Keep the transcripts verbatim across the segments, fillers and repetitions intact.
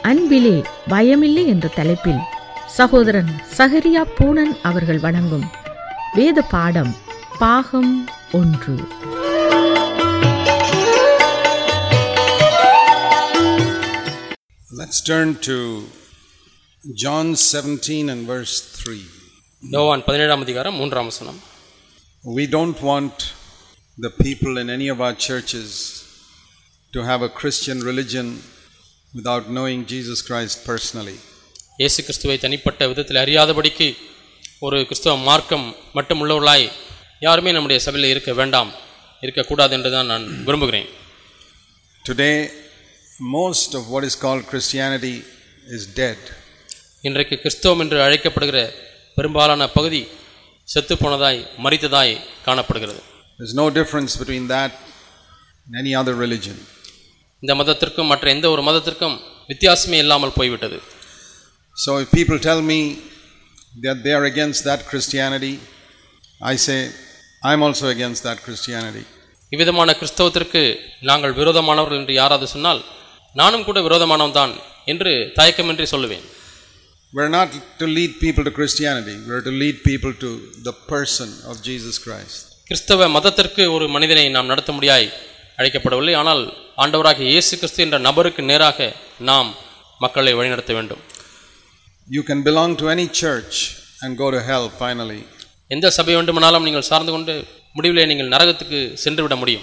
அன்பிலே பயமில்லை என்ற தலைப்பில் சகோதரன் சகரியா பூனன் அவர்கள் வழங்கும் வேத பாடம் பாகம் ஒன்று. Let's turn to John seventeen and verse three. யோவான் பதினேழாம் அதிகாரம் மூன்றாம் வசனம். We don't want the people in any of our churches to have a Christian religion without knowing Jesus Christ personally. இயேசு கிறிஸ்துவை தனிப்பட்ட விதத்தில் அறியாதபடிக்கு ஒரு கிறிஸ்தவ மார்க்கம் மட்டும் உள்ளவர்களாய் யாருமே நம்முடைய சபையில் இருக்க வேண்டாம், இருக்கக்கூடாது என்று தான் நான் விரும்புகிறேன். Today, most of what is called Christianity is dead. இன்றைக்கு கிறிஸ்தவம் என்று அழைக்கப்படுகிற பெரும்பாலான பகுதி செத்து போனதாய் மரித்ததாய் காணப்படுகிறது. There's no difference between that and any other religion. இந்த மதத்திற்கும் மற்ற எந்த ஒரு மதத்திற்கும் வித்தியாசமே இல்லாமல் போய்விட்டது. So if people tell me that they are against that Christianity, I say I'm also against that Christianity. இவ்விதமான கிறிஸ்தவத்திற்கு நாங்கள் விரோதமானவர்கள் என்று யாராவது சொன்னால் நானும் கூட விரோதமானவன் தான் என்று தயக்கமின்றி சொல்லுவேன். We're not to lead people to Christianity. We're to lead people to the person of Jesus Christ. கிறிஸ்தவ மதத்திற்கு ஒரு மனிதனை நாம் நடத்த முடியாய் அழைக்கப்படவில்லை, ஆனால் ஆண்டவராகிய இயேசு கிறிஸ்து என்ற நபருக்கு நேராக நாம் மக்களை வழிநடத்த வேண்டும். You can belong to any church and go to hell finally. எந்த சபை வேண்டுமானாலும் நீங்கள் சார்ந்து கொண்டு முடிவிலே நீங்கள் நரகத்துக்கு சென்று விட முடியும்.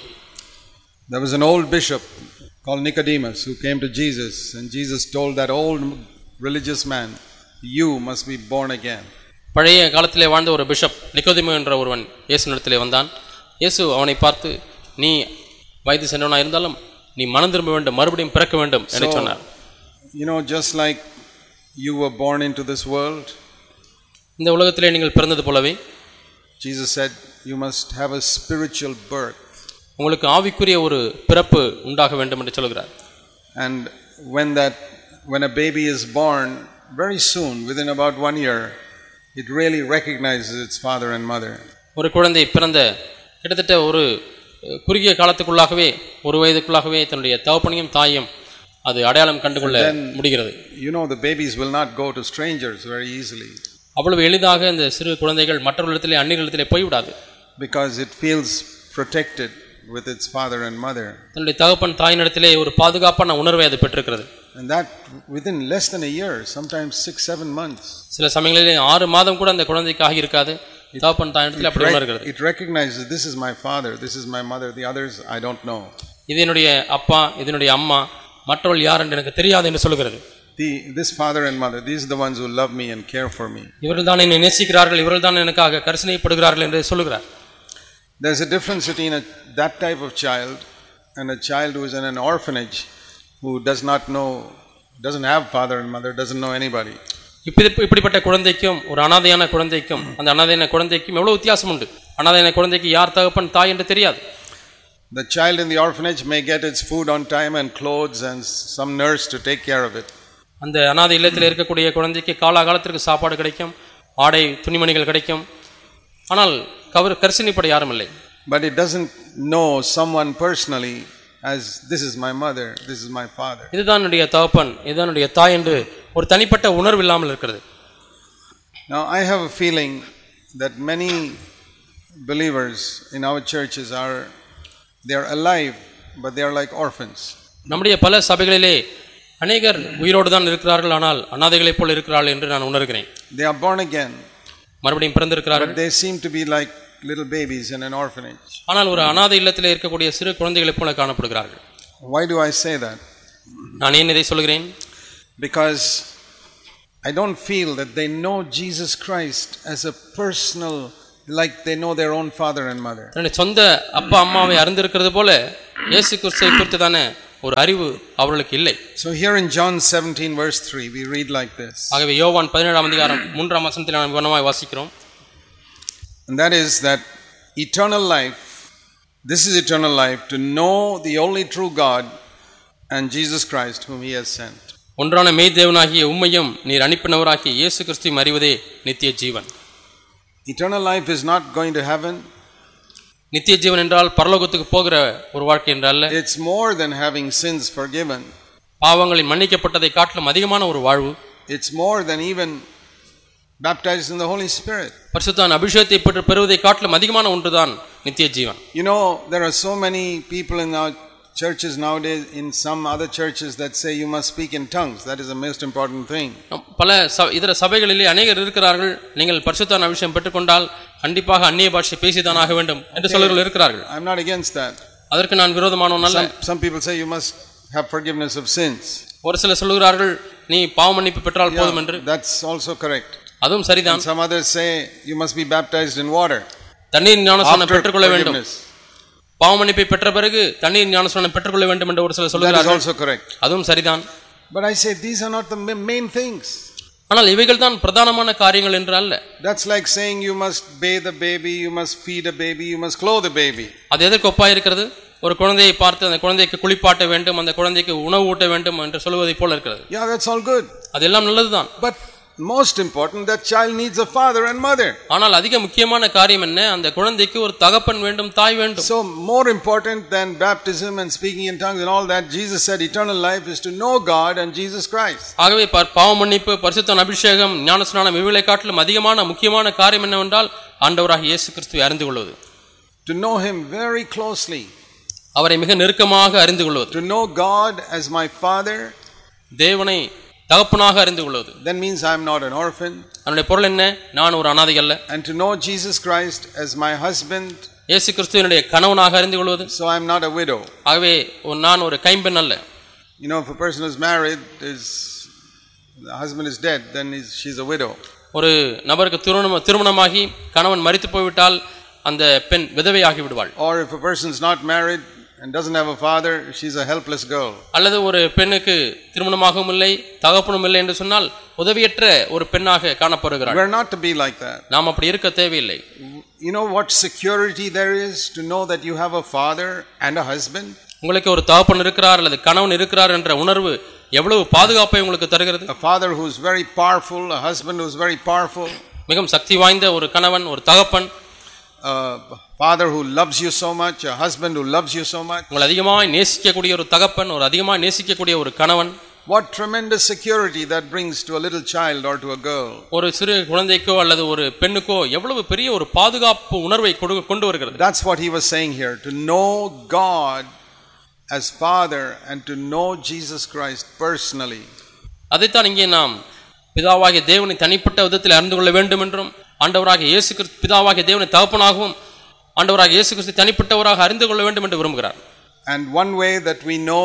There was an old bishop called Nicodemus who came to Jesus, and Jesus told that old religious man, you must be born again. பழைய காலத்திலே வாழ்ந்த ஒரு பிஷப் நிக்கோதேமு என்ற ஒருவன் இயேசுவிடத்திலே வந்தான். இயேசு அவனை பார்த்து, நீ வயது சென்றவனாக இருந்தாலும் நீ மனம் திரும்ப வேண்டும், மறுபடியும் பிறக்க வேண்டும் என்று சொன்னார். You know, just like you were born into this world, இந்த உலகத்திலே நீங்கள் பிறந்தது போலவே Jesus said you must have a spiritual birth. உங்களுக்கு ஆவிக்குரிய ஒரு பிறப்பு உண்டாக வேண்டும் என்று சொல்கிறார். And when that when a baby is born, very soon, within about one year, it really recognizes its father and mother. ஒரு குழந்தை பிறந்த கிட்டத்தட்ட ஒரு குறுகிய காலத்துக்குள்ளாகவே ஒரு வயதுக்குள்ளாகவே தன்னுடைய தகப்பனையும் தாயையும் அது அடையாளம் கண்டுகொள்ள முடிகிறது. You know, the babies will not go to strangers very easily. அவ்வளவு எளிதாக இந்த சிறு குழந்தைகள் மற்றவர்களிடத்திலே அந்நியர்களிடத்திலே போய்விடாது. Because it feels protected with its father and mother. தன்னுடைய தகப்பன் தாயினிடத்திலே ஒரு பாதுகாப்பான உணர்வை அது பெற்றிருக்கிறது. And that within less than a year, sometimes six seven months. சில சமயங்களிலே ஆறு மாதம் கூட அந்த குழந்தைக்கு ஆகி இருக்காது. தகப்பன் தாயினிடத்திலே அப்படி உணர்கிறது. It recognizes this is my father, this is my mother, the others I don't know. இது என்னுடைய அப்பா, இது என்னுடைய அம்மா, மற்றவர்கள் யார் என்று எனக்கு தெரியாது என்று சொல்கிறது. The this father and mother, these are the ones who love me and care for me. இவர்கள் தான் என்னை நேசிக்கிறார்கள், இவர்கள் தான் எனக்காக கரிசனைப்படுகிறார்கள் என்று சொல்கிறார். There's a difference between a, that type of child and a child who is in an orphanage who does not know, doesn't have father and mother, doesn't know anybody. இப்படி இப்படிப்பட்ட குழந்தைக்கும் ஒரு அனாதையான குழந்தைக்கும் அந்த அனாதையான குழந்தைக்கும் எவ்வளவு வித்தியாசம் உண்டு. அனாதையான குழந்தைக்கு யார் தகப்பன் தாய் என்று தெரியாது. The child in the orphanage may get its food on time and clothes and some nurse to take care of it. அந்த அனாதை இல்லத்தில் இருக்கக்கூடிய குழந்தைக்கு காலாகாலத்திற்கு சாப்பாடு கிடைக்கும், ஆடை துணிமணிகள் கிடைக்கும், ஆனால் கவர் கரிசனைப்பட யாரும் இல்லை. But it doesn't know someone personally as this is my mother, this is my father. இதுதான் என்னுடைய தகப்பன், இதுதான் என்னுடைய தாய் என்று ஒரு தனிப்பட்ட உணர்வு இல்லாமல் இருக்கிறது. Now I have a feeling that many believers in our churches are they are alive but they are like orphans. நம்முடைய பல சபைகளிலே அநேகர் உயிரோடு தான் இருக்கிறார்கள், ஆனால் அனாதைகளைப் போல இருக்கிறார்கள் என்று நான் உணர்கிறேன். They are born again, மறுபடியும் பிறந்திருக்கிறார்கள். but they seem to be like little babies in an orphanage. ஆனால் ஒரு அனாதை இல்லத்திலே இருக்கக்கூடிய சிறு குழந்தைகளைப் போல காணப்படுகிறார்கள். Why do I say that? நான் ஏன் இதை சொல்கிறேன்? Because I don't feel that they know Jesus Christ as a personal, like they know their own father and mother. தன்னுடைய சொந்த அப்பா அம்மாவை அறிந்திருக்கிறது போல இயேசு கிறிஸ்துவை குறித்ததான ஒரு அறிவு அவர்களுக்கு இல்லை. So here in John seventeen verse three we read like this. ஆகவே யோவான் பதினேழாம் அதிகாரம் மூன்றாம் வசனத்தில் நாம் கவனமாய் வாசிக்கிறோம். And that is that eternal life, this is eternal life, to know the only true God and Jesus Christ whom he has sent. ஒன்றான மெய் தேவனாகிய உம்மையும் நீர் அனுப்பினவராகிய இயேசு கிறிஸ்துவை அறிவதே நித்திய ஜீவன். Eternal life is not going to heaven. நித்திய ஜீவன் என்றால் பரலோகத்துக்கு போகிற ஒரு வாழ்க்கை என்றல்ல. It's more than having sins forgiven. பாவங்களின் மன்னிக்கப்பட்டதை காட்டிலும் அதிகமான ஒரு வாழ்வு. It's more than even baptized in the Holy Spirit. பரிசுத்தான அபிஷேகத்தை பெற்று பெறுவதை காட்டிலும் அதிகமான ஒன்றுதான் நித்திய ஜீவன். You know, there are so many people in our churches nowadays, in some other churches, that say you must speak in tongues. That is the most important thing. பல இதர சபைகளிலே அநேகர் இருக்கிறார்கள், நீங்கள் பரிசுத்தான அபிஷேகம் பெற்றுக்கொண்டால் கண்டிப்பாக அந்நிய பாஷை பேசிதான் ஆக வேண்டும் என்று சொல்கிறவர்கள் இருக்கிறார்கள். I'm not against that. அதற்கு நான் விரோதமானவன் அல்ல. Some people say you must have forgiveness of sins. ஒரு சிலர் சொல்கிறார்கள் நீ பாவ மன்னிப்பு பெற்றால் போதும் என்று. That's also correct. அதுவும் சரிதான். Some others say you must be baptized in water. தண்ணீர் ஞானஸ்நானம் பெற்றுக்கொள்ள வேண்டும், பாவ மன்னிப்பை பெற்ற பிறகு தண்ணீர் ஞானஸ்நானம் பெற்றுக்கொள்ள வேண்டும் என்று ஒரு சிலர் சொல்கிறார்கள். That is also correct. அதுவும் சரிதான். But I say these are not the main things. ஆனால் இவைகள் தான் பிரதானமான காரியங்கள் என்று அல்ல. That's like saying you must bathe a baby, you must feed a baby, you must clothe a baby. அது எதற்கு ஒப்பாய் இருக்கிறது? ஒரு குழந்தையை பார்த்து அந்த குழந்தைக்கு குளிப்பாட்ட வேண்டும், அந்த குழந்தைக்கு உணவு ஊட்ட வேண்டும் என்று சொல்வதை போல இருக்கிறது. Yeah, that's all good. அதெல்லாம் நல்லதுதான். But most important, that child needs a father and mother. ஆனால் அதிக முக்கியமான காரியம் என்ன? அந்த குழந்தைக்கு ஒரு தகப்பன் வேண்டும், தாய் வேண்டும். So more important than baptism and speaking in tongues and all that, Jesus said eternal life is to know God and Jesus Christ. ஆகவே பாவ மன்னிப்பு, பரிசுத்த அபிஷேகம், ஞானஸ்நானம் இவைகளை காட்டிலும் அதிகமான முக்கியமான காரியம் என்னவென்றால் ஆண்டவராகிய இயேசு கிறிஸ்துவை அறிந்து கொள்வது. To know him very closely. அவரை மிக நெருக்கமாக அறிந்து கொள்வது. To know God as my father. தேவனை தகப்பனாக அறிந்து கொள்வது. That means I am not an orphan. அதனுடைய பொருள் என்ன? நான் ஒரு அனாதை அல்ல. And to know Jesus Christ as my husband. இயேசு கிறிஸ்துவினுடைய கணவனாக அறிந்து கொள்வது. So I am not a widow. ஆகவே நான் ஒரு கைம்பெண் அல்ல. You know, if a person is married, is the husband is dead, then she's a widow. ஒரு நபருக்கு திருமணம் திருமணமாகி கணவன் மரித்து போய்விட்டால் அந்த பெண் விதவையாகி விடுவாள். Or if a person is not married and doesn't have a father, she's a helpless girl. அல்லது ஒரு பெண்ணுக்கு திருமணமாகவும் இல்லை, தகப்பனும் இல்லை என்று சொன்னால் உதவியற்ற ஒரு பெண்ணாக காணப்படுகிறாள். We are not to be like that. நாம் அப்படி இருக்க தேவையில்லை. You know what security there is to know that you have a father and a husband? உங்களுக்கு ஒரு தகப்பன் இருக்கிறார் அல்லது கணவன் இருக்கிறார் என்ற உணர்வு எவ்வளவு பாதுகாப்பை உங்களுக்கு தருகிறது. A father who is very powerful, a husband who is very powerful. மிகவும் சக்தி வாய்ந்த ஒரு கணவன், ஒரு தகப்பன். A father who loves you so much, a husband who loves you so much. உங்களை அதிகமாக நேசிக்கக்கூடிய ஒரு தகப்பன், ஒரு அதிகமாக நேசிக்கக்கூடிய ஒரு கணவன். What tremendous security that brings to a little child or to a girl. ஒரு சிறு குழந்தைக்கோ அல்லது ஒரு பெண்ணுக்கோ எவ்வளவு பெரிய ஒரு பாதுகாப்பு உணர்வை கொண்டு வருகிறது. That's what he was saying here, to know God as Father and to know Jesus Christ personally. அதைத்தான் இங்கே நாம் பிதாவாகிய தேவனை தனிப்பட்ட விதத்தில் அறிந்து கொள்ள வேண்டும் என்றும், ஆண்டவராகிய இயேசு கிறிஸ்து பிதாவாகிய தேவனை தகப்பனாகவும் ஆண்டவராகிய இயேசு கிறிஸ்து தனிப்பட்டவராக அறிந்து கொள்ள வேண்டும் என்று விரும்புகிறார். And one way that we know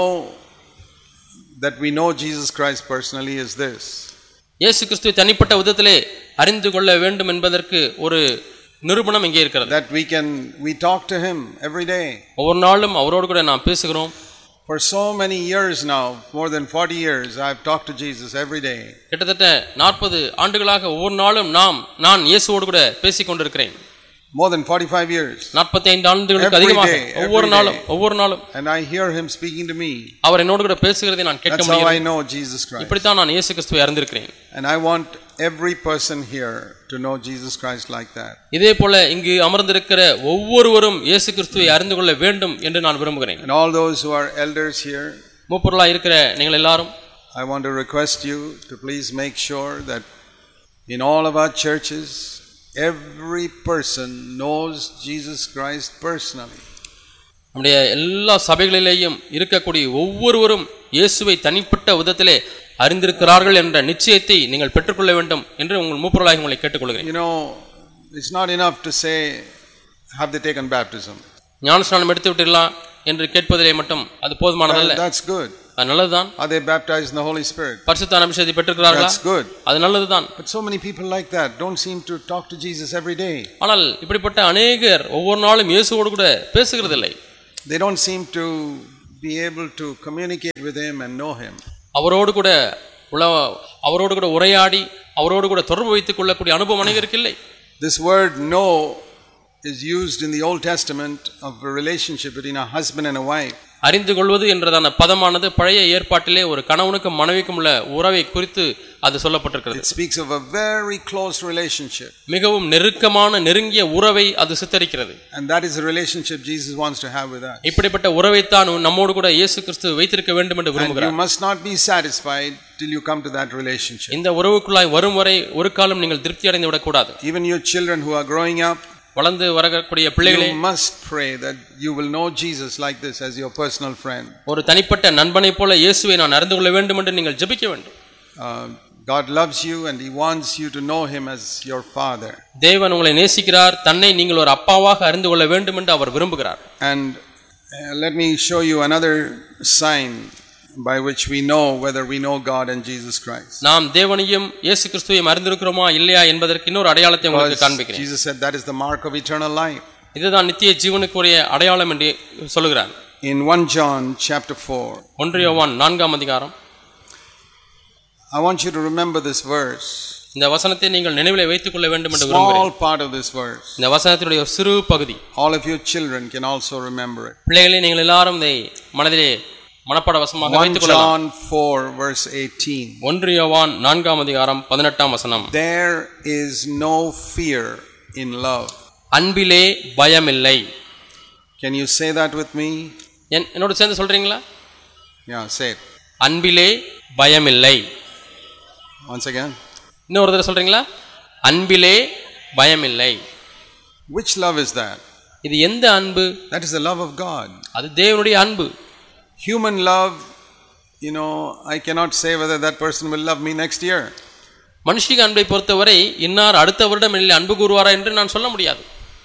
that we know Jesus Christ personally is this. இயேசு கிறிஸ்துவை தனிப்பட்ட விதத்திலே அறிந்து கொள்ள வேண்டும் என்பதற்கு ஒரு நிரூபணம் இங்கே இருக்கிறது. That we can we talk to him every day. ஒவ்வொரு நாளும் அவரோடு கூட நாம் பேசுகிறோம். For so many years now, more than forty years, I have talked to Jesus every day. கிட்டத்தட்ட நாற்பது ஆண்டுகளாக ஒவ்வொரு நாளும் நாம் நான் இயேசுவோடு கூட பேசிக் கொண்டிருக்கிறேன். More than forty-five years. நாற்பத்தி ஐந்து ஆண்டுகளுக்கு அதிகமாக ஒவ்வொரு நாளும் ஒவ்வொரு நாளும் and I hear him speaking to me. அவர் என்னோடு கூட பேசுகிறதை நான் கேட்க முடியும். That's how I know Jesus Christ. இப்படி தான் நான் இயேசு கிறிஸ்துவை அறிந்திருக்கிறேன். And I want every person here to know Jesus Christ like that. இதே போல இங்கு அமர்ந்திருக்கிற ஒவ்வொருவரும் இயேசு கிறிஸ்துவை அறிந்து கொள்ள வேண்டும் என்று நான் விரும்புகிறேன். And all those who are elders here, மூப்பர்களாய் இருக்கிற நீங்கள் எல்லாரும், I want to request you to please make sure that in all of our churches every person knows Jesus Christ personally. நம்முடைய எல்லா சபைகளிலேயும் இருக்கக்கூடிய ஒவ்வொருவரும் இயேசுவை தனிப்பட்ட விதத்திலே அறிந்திருக்கிறார்கள் என்ற நிச்சயத்தை நீங்கள் பெற்றுக்கொள்ள வேண்டும் என்று உங்கள் மூப்பர்களாக உங்களை கேட்டுக்கொள்கிறேன். You know, it's not enough to say have they taken baptism. ஞானஸ்நானம் எடுத்து விட்டீர்களா என்று கேட்பதிலே மட்டும் அது போதுமானதல்ல. That's good. அது நல்லதுதான். Are they baptized in the Holy Spirit? பரிசுத்த அபிஷேகத்தை பெற்றுக்கிறார்களா? That's good. அது நல்லதுதான். But so many people like that don't seem to talk to Jesus every day. ஆனால் இப்படிப்பட்ட அநேகர் ஒவ்வொரு நாளும் இயேசுவோடு கூட பேசுகிறதில்லை. They don't seem to be able to communicate with him and know him. அவரோடு கூட அவரோடு கூட உரையாடி அவரோடு கூட தொடர்பு வைத்துக் கொள்ளக்கூடிய அனுபவம் அனைவருக்கு இல்லை. This word know is used in the Old Testament of a relationship between a husband and a wife. அறிந்து கொள்வது என்றதான பதமானது பழைய ஏற்பாட்டிலே ஒரு கணவனுக்கும் மனைவிக்கும் உள்ள உறவை குறித்து அது சொல்லப்பட்டிருக்கிறது. It speaks of a very close relationship. மிகவும் நெருக்கமான நெருங்கிய உறவை அது சித்தரிக்கிறது. And that is the relationship Jesus wants to have with us. இப்படிப்பட்ட உறவை தான் நம்மோடு கூட இயேசு கிறிஸ்து வைத்திருக்க வேண்டும் என்று விரும்புகிறார். You must not be satisfied till you come to that relationship. இந்த உறவுக்குள்ளாய் வரும் வரை ஒரு காலம் நீங்கள் திருப்தி அடைந்து விடக் கூடாது. Even your children who are growing up, வளர்ந்து வரக்கூடிய பிள்ளைகளே, you must pray that you will know Jesus like this as your personal friend. ஒரு தனிப்பட்ட நண்பனை போல இயேசுவை நான் அறிந்து கொள்ள வேண்டும் என்று நீங்கள் ஜெபிக்க வேண்டும். God loves you and he wants you to know him as your father. தேவன் உங்களை நேசிக்கிறார், தன்னை நீங்கள் ஒரு அப்பாவாக அறிந்து கொள்ள வேண்டும் என்று அவர் விரும்புகிறார். And uh, let me show you another sign by which we know whether we know God and Jesus Christ. நாம் தேவனையும் இயேசு கிறிஸ்துவையும் அறிந்திருக்கிறோமா இல்லையா என்பதற்கு இன்னொரு அடையாளத்தை உங்களுக்கு காண்பிக்கிறேன். Jesus said that is the mark of eternal life. இதுதான் நித்திய ஜீவனுக்குரிய அடையாளம் என்று சொல்கிறார். In First John chapter four, ஒன்று யோவான் நான்காம் அதிகாரம், I want you to remember this verse. இந்த வசனத்தை நீங்கள் நினைவிலே வைத்துக் கொள்ள வேண்டும் என்று விரும்புகிறேன். Small part of this verse. இந்த வசனத்தினுடைய ஒரு சிறு பகுதி. All of your children can also remember it. பிள்ளைகளே, நீங்கள் எல்லாரும் இதை மனதிலே மனப்பாட வசனமாக வைத்துக் கொள்ளலாம். First John four verse eighteen. ஒன்று யோவான் நான்காம் அதிகாரம் பதினெட்டாம் வசனம். There is no fear in love. அன்பிலே பயமில்லை. Can you say that with me? என்னோட சேர்ந்து சொல்றீங்களா? Yeah, say it. அன்பிலே பயமில்லை. Once again. இன்னொரு தடவை சொல்றீங்களா? அன்பிலே பயமில்லை. Which love is that? இது எந்த அன்பு? That is the love of God. அது தேவனுடைய அன்பு. Human love, you know, I cannot say whether that person will love me next year. மனுஷிக அன்பை பொறுத்தவரை இன்னார் அடுத்த வருடம் என்னில் அன்பு கூறுவாரா என்று நான் சொல்ல முடியாது.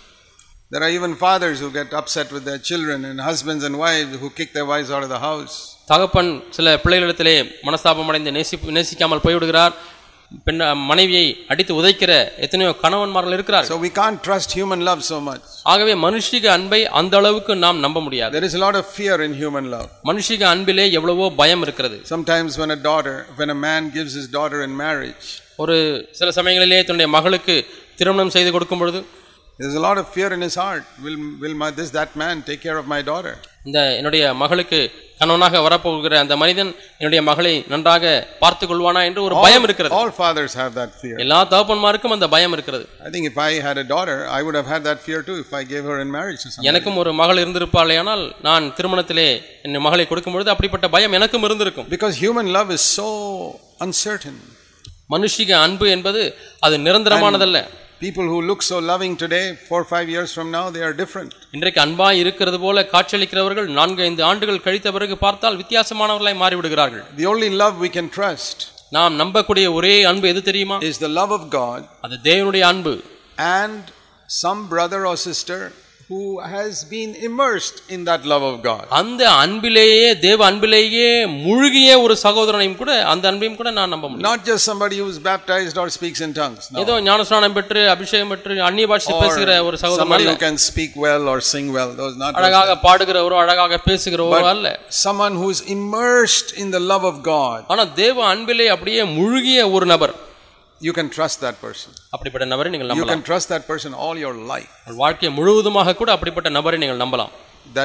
There are even fathers who get upset with their children and husbands and wives who kick their wives out of the house. தகப்பன் சில பிள்ளைகளிடத்திலே மனஸ்தாபம் அடைந்து நேசி நேசிக்காமல் போய்விடுகிறார். பெண் மனைவியை அடித்து உதைக்கிற எத்தனையோ கணவன்மார்கள் இருக்கிறார். So we can't trust human love so much. ஆகவே மனுஷிக அன்பை அந்த அளவுக்கு நாம் நம்ப முடியாது. There is a lot of fear in human love. மனுஷிக அன்பிலே எவ்வளவோ பயம் இருக்கிறது. Sometimes when a daughter, when a man gives his daughter in marriage, ஒரு சில சமயங்களிலே தன்னுடைய மகளுக்கு திருமணம் செய்து கொடுக்கும் பொழுது there's a lot of fear in his heart. Will will my this that man take care of my daughter? இந்த என்னுடைய மகளுக்கு கணவனாக வரப்போகிற அந்த மனிதன் என்னுடைய மகளை நன்றாக பார்த்துக் கொள்வானா என்று ஒரு பயம் இருக்கிறது. All fathers have that fear. எல்லா தகப்பன்மாருக்கும் அந்த பயம் இருக்கிறது. I think if I had a daughter, I would have had that fear too if I gave her in marriage to somebody. எனக்கும் ஒரு மகள் இருந்திருப்பாளேயானால் நான் திருமணத்திலே என் மகளை கொடுக்கும் பொழுது அப்படிப்பட்ட பயம் எனக்கும் இருந்திருக்கும். Because human love is so uncertain. மனுஷிக அன்பு என்பது அது நிரந்தரமானதல்ல. People who look so loving today, four or five years from now, they are different. இன்றைக்கு அன்பாய் இருக்கிறது போல காட்சியளிக்கிறவர்கள் நான்கு ஐந்து ஆண்டுகள் கழித்த பிறகு பார்த்தால் வித்தியாசமானவர்களாய் மாறிவிடுகிறார்கள். The only love we can trust, நாம் நம்பக்கூடிய ஒரே அன்பு எது தெரியுமா? is the love of God. அது தேவனுடைய அன்பு. And some brother or sister who has been immersed in that love of God. அந்த அன்பிலேயே தேவ அன்பிலேயே முழுகிய ஒரு சகோதரனையும் கூட அந்த அன்பையும் கூட நான் நம்ப முடியும். Not just somebody who is baptized or speaks in tongues. No. ஏதோ ஞானஸ்நானம் பெற்று அபிஷேகம் பெற்று அந்நிய பாஷை பேசுகிற ஒரு சகோதரன் somebody அல்ல. who can speak well or sing well. Those not. அழகாக பாடுகிறவரோ அழகாக பேசுகிறவரோ அல்ல. Someone who is immersed in the love of God. ஆனா தேவ அன்பிலே அப்படியே முழுகிய ஒரு நபர். You can trust that person. அப்படிப்பட்ட நபரை நீங்கள் நம்பலாம். You can நம்பலாம். trust that person all your life. வாழ்க்கை முழுவதுமாக கூட அப்படிப்பட்ட நபரை நீங்கள் நம்பலாம். That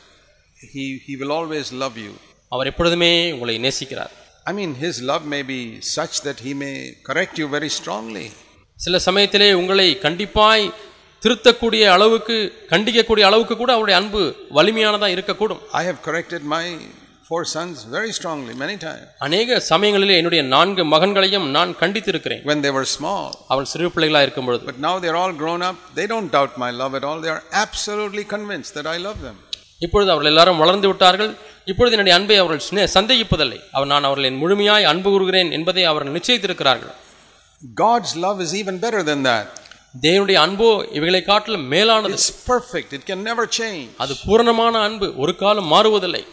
he he will always love you. அவர் எப்பொழுதுமே உங்களை நேசிக்கிறார். I mean, his love may be such that he may correct you very strongly. சில சமயத்திலே உங்களை கண்டிப்பாய் திருத்தக்கூடிய அளவுக்கு கண்டிக்கக்கூடிய அளவுக்கு கூட அவருடைய அன்பு வலிமையானதா இருக்கக்கூடும். I have corrected my four sons very strongly many times. அநேக சமயங்களிலே என்னுடைய நான்கு மகன்களையும் நான் கண்டித்திருக்கிறேன். When they were small. அவள் சிறு பிள்ளைகளாக இருக்கும் பொழுது. But now they are all grown up. They don't doubt my love at all. They are absolutely convinced that I love them. இப்பொழுது அவர்கள் எல்லாரும் வளர்ந்து விட்டார்கள். இப்பொழுது என்னுடைய அன்பை அவர்கள் சந்தேகிப்பதில்லை. அவர் நான் அவர்களை முழுமையாய் அன்பு கூறுகிறேன் என்பதை அவர்கள் நிச்சயித்திருக்கிறார்கள். God's love is even better than that. தேவனுடைய அன்போ இவைகளை காட்டிலும் மேலானது. It's perfect. It can never change. அது பூரணமான அன்பு, ஒரு காலம் மாறுவதில்லை.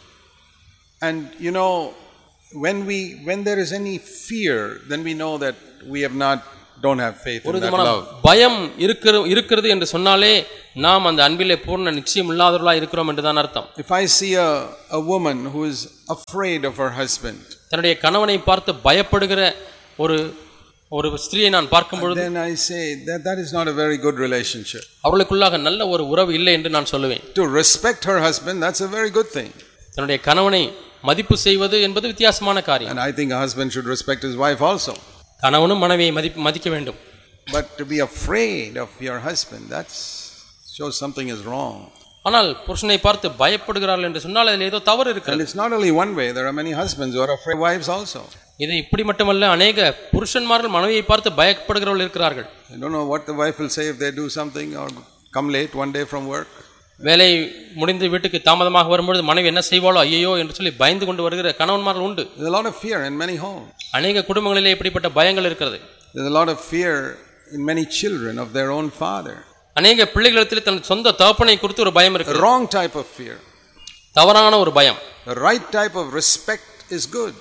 And you know, when we when there is any fear, then we know that we have not don't have faith in that love. பயம் இருக்கிறது என்று சொன்னாலே நாம் அந்த அன்பிலே பூரண நிச்சயம் இல்லாதவர்களாய் இருக்கிறோம் என்று தான் அர்த்தம். If I see a a woman who is afraid of her husband, தன்னுடைய கணவனை பார்த்து பயப்படுகிற ஒரு ஒரு ஸ்திரியை நான் பார்க்கும் பொழுது then I say that that is not a very good relationship. அவர்களுக்குள்ளாக நல்ல ஒரு உறவு இல்லை என்று நான் சொல்லுவேன். To respect her husband, that's a very good thing. தன்னுடைய கணவனை மதிப்பு செய்வது என்பது வித்தியாசமான காரியம். And I think a husband should respect his wife also. கணவனும் மனைவியை மதிக்க வேண்டும். But to be afraid of your husband, that shows something is wrong. ஆனால் புருஷனை பார்த்து பயப்படுகிறார்கள் என்று சொன்னால் அதில் ஏதோ தவறு இருக்கிறது. And it's not only one way, there are many husbands who are afraid of wives also. இது இப்படி மட்டுமல்ல, அநேக புருஷன்மார்கள் மனைவியை பார்த்து பயப்படுகிறவர்கள் இருக்கிறார்கள். I don't know what the wife will say if they do something or come late one day from work. வேலை முடிந்து வீட்டுக்கு தாமதமாக வரும்பொழுது மனைவி என்ன செய்வாளோ ஐயோ என்று சொல்லி பயந்து கொண்டு வருகிற கணவன்மார்கள் உண்டு. There's a lot of fear in many homes. அநேக குடும்பங்களிலே இப்படிப்பட்ட பயங்கள் இருக்கிறது. There's a lot of fear in many children of their own father. அநேக பிள்ளைகளிடத்தில் தன் சொந்த தகப்பனை குறித்து ஒரு பயம் இருக்கிறது. Wrong type of fear. தவறான ஒரு பயம். The right type of respect is good.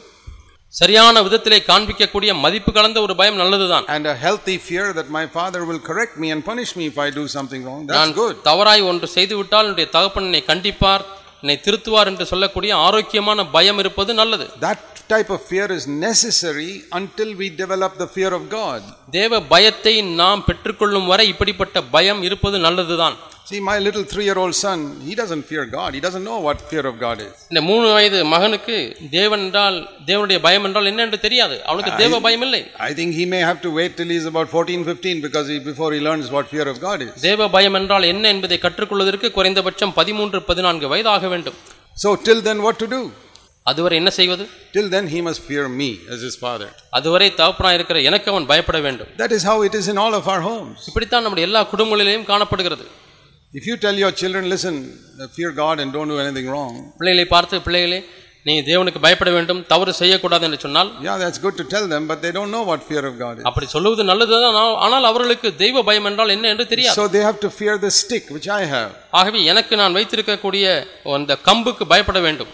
சரியான விதத்திலே காண்பிக்கக்கூடிய மதிப்பு கலந்த ஒரு பயம் நல்லதுதான். And a healthy fear that my father will correct me and punish me if I do something wrong, that's good. தவறாய் ஒன்று செய்து விட்டால் என்னுடைய தகப்பன் என்னை கண்டிப்பார், என்னை திருத்துவார் என்று சொல்லக்கூடிய ஆரோக்கியமான பயம் இருப்பது நல்லது. That type of fear is necessary until we develop the fear of God. தேவ பயத்தை நாம் பெற்றுக்கொள்ளும் வரை இப்படிப்பட்ட பயம் இருப்பது நல்லதுதான். See, my little three-year-old son, he doesn't fear God. He doesn't know what fear of God is. இந்த மூணு வயது மகனுக்கு தேவன் என்றால் தேவனுடைய பயம் என்றால் என்ன என்று தெரியாது. அவனுக்கு தேவ பயம் இல்லை. I think he may have to wait till he's about fourteen fifteen because he, before he learns what fear of God is. தேவ பயம் என்றால் என்ன என்பதை கற்றுக்கொள்வதற்கு குறைந்தபட்சம் பதிமூன்று பதினான்கு வயது ஆக வேண்டும். So till then what to do? அதுவரை என்ன செய்வது? Till then he must fear me as his father. அதுவரை தகப்பனாய் இருக்கிற எனக்கு அவன் பயப்பட வேண்டும். That is how it is in all of our homes. இப்படித்தான் நம்முடைய எல்லா குடும்பங்களிலும் காணப்படுகிறது. If you tell your children, listen, fear God and don't do anything wrong. பிள்ளைகளை பார்த்து பிள்ளைகளே நீ தேவனுக்கு பயப்பட வேண்டும், தவறு செய்யக்கூடாது என்று சொன்னால், yeah, that's good to tell them, but they don't know what fear of God is. அப்படி சொல்லுவது நல்லதுதான், ஆனால் அவர்களுக்கு தெய்வ பயம் என்றால் என்ன என்று தெரியாது. So they have to fear the stick which I have. ஆகவே எனக்கு நான் வைத்திருக்கக்கூடிய அந்த கம்புக்கு பயப்பட வேண்டும்.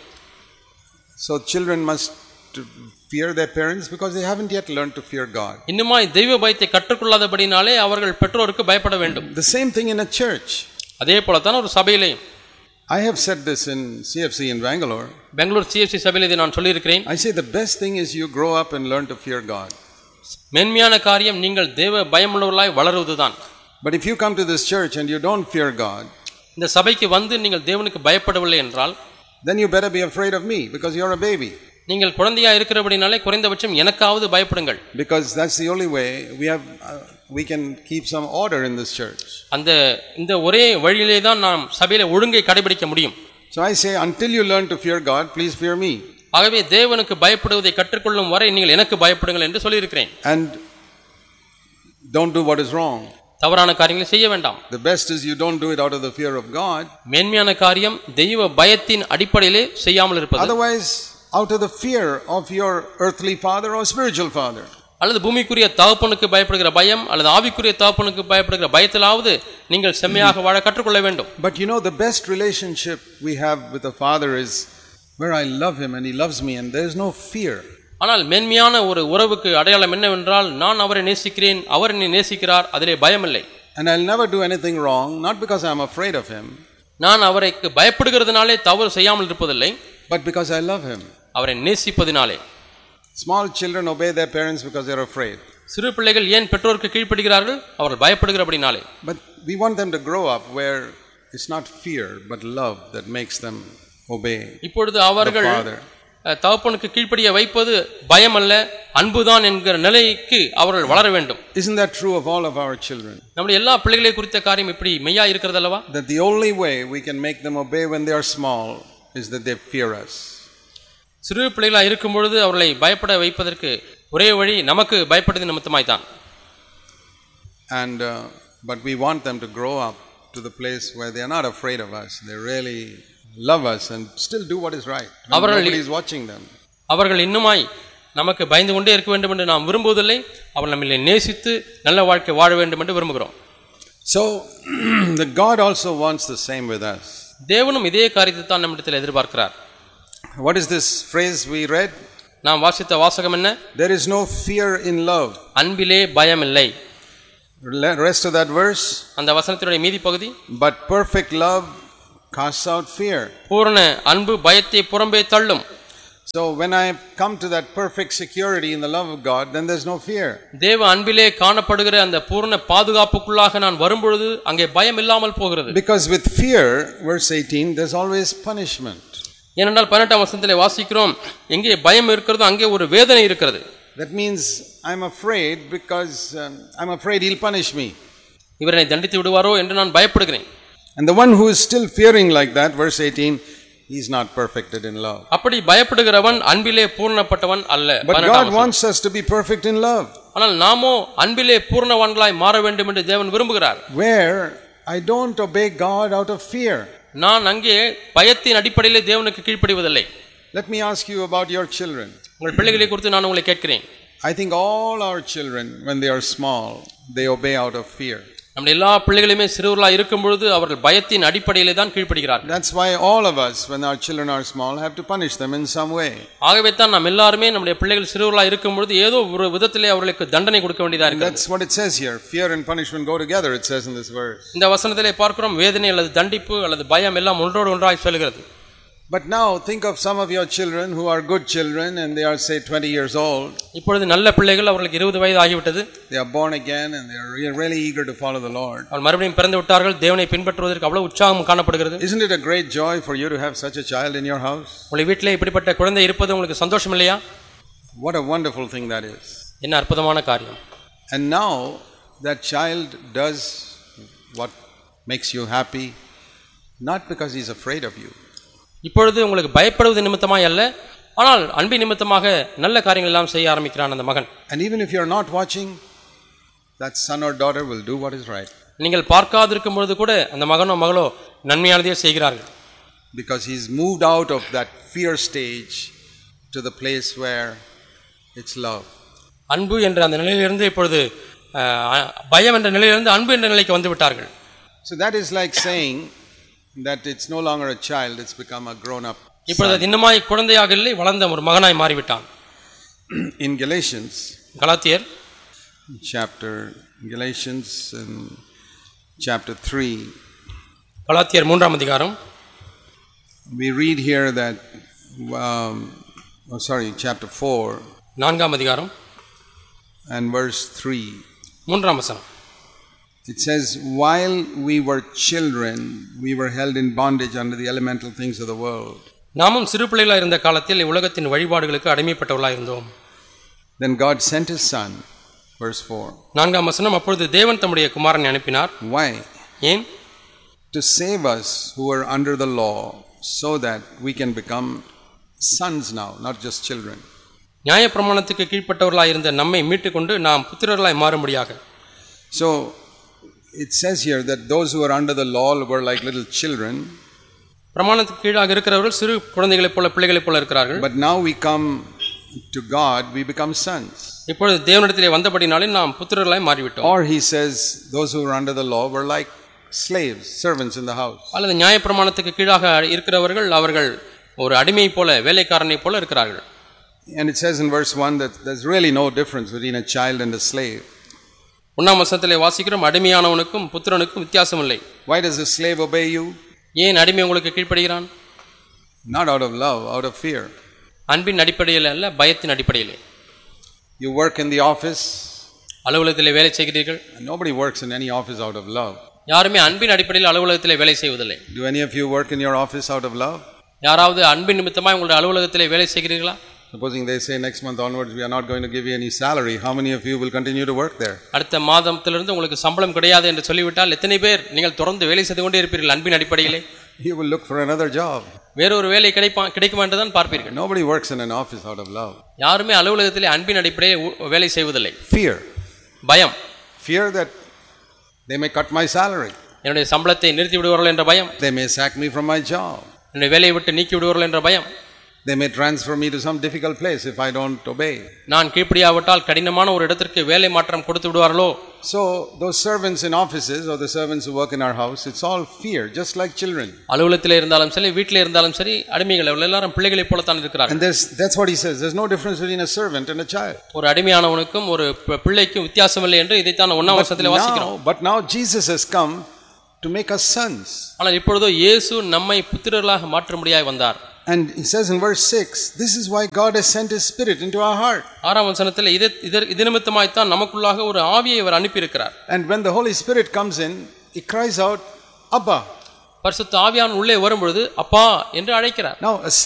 So children must fear their parents because they haven't yet learned to fear God. இன்னுமாய் தெய்வ பயத்தை கற்றுக்கொள்ளாதபடினாலே அவர்கள் பெற்றோருக்கு பயப்பட வேண்டும். The same thing in a church. அதே போல தான் ஒரு சபையிலேயும். I have said this in C F C in Bangalore. Bangalore C F C சபையிலே இதை நான் சொல்லி இருக்கிறேன். I say the best thing is you grow up and learn to fear God. மேன்மையான காரியம் நீங்கள் தேவ பயமுள்ளவர்களாய் வளருவதுதான். But if you come to this church and you don't fear God, இந்த சபைக்கு வந்து நீங்கள் தேவனுக்கு பயப்படவில்லை என்றால், then you better be afraid of me because you're a baby. நீங்கள் குழந்தையா இருக்கிறபடினாலே குறைந்தபட்சம் எனக்காவது பயப்படுங்கள். Because that's the only way we have uh, we can keep some order in this church. அந்த இந்த ஒரே வழியிலே தான் நாம் சபையிலே ஒழுங்கை கடைபிடிக்க முடியும். So I say until you learn to fear God, please fear me. ஆகவே தேவனுக்கு பயப்படுவதை கற்றுக்கொள்ளும் வரை நீங்கள் எனக்கு பயப்படுங்கள் என்று சொல்லி இருக்கிறேன். And don't do what is wrong. தவறான காரியங்களை செய்ய வேண்டாம். The best is you don't do it out of the fear of God. மேன்மையான காரியம் தெய்வ பயத்தின் அடிப்படையிலே செய்யாமல் இருப்பது. Otherwise out of the fear of your earthly father or spiritual father. அல்லது பூமிக்குரிய தகப்பனுக்கு பயப்படுகிற பயம் அல்லது ஆவிக்குரிய தகப்பனுக்கு பயப்படுகிற பயத்திலாவது நீங்கள் செம்மையாக வாழ கற்றுக்கொள்ள வேண்டும். But you know the best relationship we have with the father is where I love him and he loves me and there is no fear. ஆனால் மேன்மையான ஒரு உறவுக்கு அடையாளம் என்னவென்றால் நான் அவரை நேசிக்கிறேன், அவர் என்னை நேசிக்கிறார், அதிலே பயம் இல்லை. And I'll never do anything wrong not because I am afraid of him. நான் அவருக்கு பயப்படுகிறதுனாலே தவறு செய்யாமல் இருப்பதில்லை, but because I love him. அவரை நேசிப்பதினாலே. Small children obey their parents because they are afraid. சிறு பிள்ளைகள் ஏன் பெற்றோருக்கு கீழ்ப்படுகிறார்கள்? அவர்கள் பயப்படுகிறபடினாலே. But we want them to grow up where it's not fear but love that makes them obey. இப்பொழுது அவர்கள் தகப்பனுக்கு கீழ்ப்படிய வைப்பது பயம் அல்ல, அன்புதான் என்கிற நிலைக்கு அவர்கள் வளர வேண்டும். Isn't that true of all of our children? நம்முடைய எல்லா பிள்ளைகளை குறித்த காரியம் இப்படி மெய்யா இருக்கிறது அல்லவா? That the only way we can make them obey when they are small is that they fear us. சிறு பிள்ளைகளா இருக்கும் பொழுது அவர்களை பயப்பட வைப்பதற்கு ஒரே வழி நமக்கு பயப்படுவது நிமித்தமாய் தான். And uh, but we want them to grow up to the place where they are not afraid of us. They really love us and still do what is right. Nobody is watching them. அவர்கள் இன்னுமாய் நமக்கு பயந்து கொண்டே இருக்க வேண்டும் என்று நாம் விரும்புவதில்லை. அவர்கள் நம்மை நேசித்து நல்ல வாழ்க்கை வாழ வேண்டும் என்று விரும்புகிறோம். So the God also wants the same with us. தேவனும் இதே காரியத்தை தான் நம்மிடத்தில் எதிர்பார்க்கிறார். What is this phrase we read? நாம் வாசித்த வாசகம் என்ன? There is no fear in love. அன்பிலே பயம் இல்லை. Rest of that verse. அந்த வசனத்தினுடைய மீதி பகுதி. But perfect love casts out fear. பூரண அன்பு பயத்தை புறம்பே தள்ளும். So when I come to that perfect security in the love of God, then there's no fear. தேவ அன்பிலே காணப்படுகிற அந்த பூரண பாதுகாப்புக்குள்ளாக நான் வரும்பொழுது அங்கே பயம் இல்லாமல் போகிறது. Because with fear, verse eighteen, there's always punishment. ஏனென்றால் பதினெட்டாம் வசனத்திலே வாசிக்கிறோம், எங்கே பயம் இருக்கிறதோ அங்கே ஒரு வேதனை இருக்கிறது. That means I'm afraid because um, I'm afraid he'll punish me. இவரை தண்டித்து விடுவாரோ என்று நான் பயப்படுகிறேன். And the one who is still fearing like that, verse eighteen, he's not perfected in love. அப்படி பயப்படுகிறவன் அன்பிலே பூரணப்பட்டவன் அல்ல. But God wants us to be perfect in love. ஆனால் நாமோ அன்பிலே பூரணவான்களாய் மாற வேண்டும் என்று தேவன் விரும்புகிறார். Where I don't obey God out of fear. நான் அங்கே பயத்தின் அடிப்படையிலே தேவனுக்கு கீழ்ப்படிவதில்லை. Let me ask you about your children. உங்கள் பிள்ளைகளை குறித்து நான் உங்களை கேட்கிறேன். I think all our children, when they are small, they obey out of fear. நம்முடைய எல்லா பிள்ளைகளுமே சிறுவர்களாக இருக்கும் பொழுது அவர்கள் பயத்தின் அடிப்படையிலே தான் கீழ்ப்படுகிறார்கள். That's why all of us, when our children are small, have to punish them in some way. ஆகவே தான் நாம் எல்லாருமே நம்முடைய பிள்ளைகள் சிறுவர்களாக இருக்கும் பொழுது ஏதோ ஒரு விதத்திலே அவர்களுக்கு தண்டனை கொடுக்க வேண்டியதா இருக்கு. That's what it says here. Fear and punishment go together, it says in this verse. இந்த வசனத்திலே பார்க்கிறோம், வேதனை அல்லது தண்டிப்பு அல்லது பயம் எல்லாம் ஒன்றோடு ஒன்றாய் செல்கிறது. But now think of some of your children who are good children and they are say twenty years old. இப்பொழுது நல்ல பிள்ளைகள், அவர்களுக்கு இருபது வயது ஆகிவிட்டது. They are born again and they are really eager to follow the Lord. அவர்கள் மறுபடியும் பிறந்து விட்டார்கள், தேவனை பின்பற்றுவதற்கு அவ்வளவு உற்சாகம் காணப்படுகிறது. Isn't it a great joy for you to have such a child in your house? உங்கள் வீட்டிலே இப்படிப்பட்ட குழந்தை இருப்பது உங்களுக்கு சந்தோஷம் இல்லையா? What a wonderful thing that is. என்ன அற்புதமான காரியம். And now that child does what makes you happy, not because he's afraid of you. இப்பொழுது உங்களுக்கு பயப்படுவது நிமித்தமாய் அல்ல, ஆனால் அன்பின் நிமித்தமாக நல்ல காரியங்கள் எல்லாம் செய்ய ஆரம்பிக்கிறான் அந்த மகன். And even if you are not watching, that son or daughter will do what is right. நீங்கள் பார்க்காதிருக்கும் பொழுது கூட அந்த மகனோ மகளோ நன்மையானதையே செய்கிறார்கள். Because he's moved out of that fear stage to the place where it's love. அன்பு என்ற அந்த நிலையிலிருந்து இப்பொழுது பயம் என்ற நிலையிலிருந்து அன்பு என்ற நிலைக்கு வந்து விட்டார்கள். So that is like saying that it's no longer a child, it's become a grown up. இப்பொழுது இன்னமாய் குழந்தையாக இல்லை, வளர்ந்த ஒரு மகனாய் மாறிவிட்டான். In Galatians, கலாத்தியர் chapter Galatians in chapter three, கலாத்தியர் மூன்றாம் அதிகாரம், we read here that um, oh sorry chapter four, நான்காம் அதிகாரம் and verse three. மூன்றாம் வசனம். It says, while we were children, we were held in bondage under the elemental things of the world. நாமும் சிறு பிள்ளைகளாக இருந்த காலத்தில் உலகத்தின் வழிபாடுகளுக்கு அடிமைப்பட்டவர்களாக இருந்தோம். Then God sent his son, verse four. நான்காம் வசனம், அப்பொழுது தேவன் தம்முடைய குமாரனை அனுப்பினார். Why? ஏன்? To save us who are under the law, so that we can become sons now, not just children. நியாயப்பிரமாணத்துக்கு கீழ்ப்பட்டவர்களாக இருந்த நம்மை மீட்டுக்கொண்டு நாம் புத்திரர்களாய் மாறும்படியாக. So it says here that those who are under the law were like little children. பிரமாணத்துக்கு கீழாக இருக்கிறவர்கள் சிறு குழந்தைகளைப் போல பிள்ளைகளைப் போல இருக்கிறார்கள். But now we come to God, we become sons. இப்பொழுது தேவனிடத்திலே வந்தபடினாலே நாம் புத்திரர்களாய் மாறிவிட்டோம். Or he says those who were under the law were like slaves, servants in the house. அல்லது நியாயப்பிரமாணத்துக்கு கீழாக இருக்கிறவர்கள் அவர்கள் ஒரு அடிமை போல வேலைக்காரனை போல இருக்கிறார்கள். And it says in verse one that there's really no difference between a child and a slave. ஒன்றாம் வசனத்திலே வாசிக்கிறோம், அடிமையானவனுக்கும் புத்திரனுக்கும் வித்தியாசம் இல்லை. Why does the slave obey you? ஏன் அடிமை உங்களுக்கு கீழ்ப்படுகிறான்? Not out of love, out of fear. அன்பின் அடிப்படையில் அல்ல, பயத்தின் அடிப்படையிலே. You work in the office. அலுவலகத்திலே வேலை செய்கிறீர்கள். Nobody works in any office out of love. யாருமே அன்பின் அடிப்படையில் அலுவலகத்திலே வேலை செய்வதில்லை. Do any of you work in your office out of love? யாராவது அன்பின் நிமித்தமாக உங்களுடைய அலுவலகத்திலே வேலை செய்கிறீர்களா? Supposing they say next month onwards we are not going to give you any salary, how many of you will continue to work there? அடுத்த மாதத்திலிருந்து உங்களுக்கு சம்பளம் கிடையாது என்று சொல்லிவிட்டால் எத்தனை பேர் நீங்கள் தொடர்ந்து வேலை செய்து கொண்டே இருப்பீர்கள் அன்பின் அடிப்படையிலே? You will look for another job. வேறொரு வேலை கிடைப்பா கிடைக்குமா என்று தான் பார்ப்பீர்கள். Nobody works in an office out of love. யாருமே அலுவலகத்திலே அன்பின் அடிப்படையில் வேலை செய்வதில்லை. Fear. பயம். Fear that they may cut my salary. என்னுடைய சம்பளத்தை நிறுத்தி விடுவார்கள் என்ற பயம். They may sack me from my job. என்னுடைய வேலையை விட்டு நீக்கி விடுவார்கள் என்ற பயம். They may transfer me to some difficult place if I don't obey. நான் கீழ்ப்படியாவிட்டால் கடினமான ஒரு இடத்திற்கு வேலை மாற்றம் கொடுத்து விடுவார்களோ? So those servants in offices or the servants who work in our house, it's all fear, just like children. அலுவலகத்திலே இருந்தாலும் சரி, வீட்டிலே இருந்தாலும் சரி, அடிமைகள் எல்லாரும் பிள்ளைகளைப் போல தான் இருக்கிறார்கள். And there's that's what he says, there's no difference between a servant and a child. ஒரு அடிமையானவனுக்கும் ஒரு பிள்ளைக்கும் வித்தியாசம் இல்லை என்று இதைத்தான் ஒன்றாம் வசனத்திலே வாசிக்கிறோம். But now Jesus has come to make us sons. ஆனால் இப்பொழுதோ இயேசு நம்மை புத்திரர்களாக மாற்றும்படியாய் வந்தார். And he says in verse six, this is why God has sent his spirit into our heart. ஆறாம் வசனத்தில் இது இது நிமித்தமாய் தான் நமக்குள்ளாக ஒரு ஆவியை அவர் அனுப்பி இருக்கிறார். And when the Holy Spirit comes in, he cries out, Abba. பரிசுத்த ஆவியானவர் உள்ளே வரும்பொழுது அப்பா என்று அழைக்கிறார். Now a